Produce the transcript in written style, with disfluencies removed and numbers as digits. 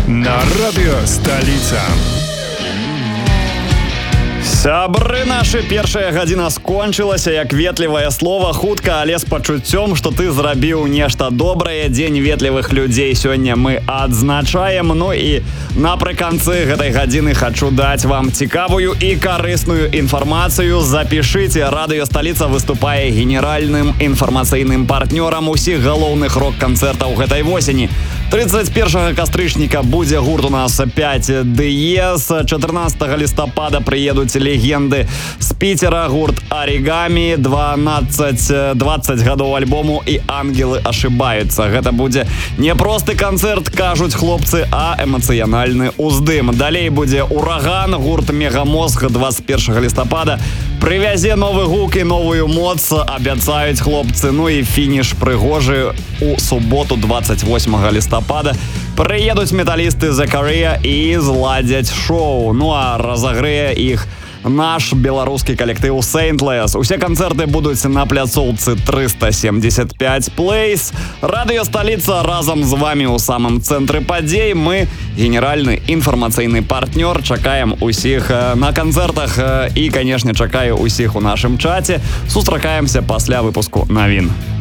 на радыё «Сталіца». Сябры нашы, першая гадзіна скончылася, як ветлівае слова, хутка, але з пачуццём, што ты зрабіў нешта добрае. Дзень ветлівых людзей сёння мы адзначаем. Ну і напрыканцы гэтай гадзіны хачу даць вам цікавую і карысную інфармацыю. Запішыце, радыё «Сталіца» выступае генеральным інфармацыйным партнёрам усіх галоўных рок-канцэртаў гэтай восені. 31 кастрычніка будзе гурт у нас 5 ДС, 14 лістапада прыедуць легенды з Пітера, гурт «Оригами», 20 гадоў альбому і «Ангелы ошибаются». Гэта будзе не просты канцэрт, кажуць хлопцы, а эмацыянальны ўздым. Далей будзе «Ураган», гурт «Мегамозг», 21 лістапада. Прывязе новы гук і новую моц, абяцаюць хлопцы. Ну і фініш прыгожы у суботу, 28 лістапада. Прыедуць металісты The Korea і зладзяць шоу. Ну а разагрэе іх наш беларускі калектыў Saintless. Усе канцэрты будуць на пляцоўцы 375 Place. Радыё «Сталіца» разам з вами ў самым цэнтры падзей. Мы генеральны інфармацыйны партнёр. Чакаем усіх на канцэртах і, канешне, чакаю усіх у нашым чаце. Сустракаемся пасля выпуску навін.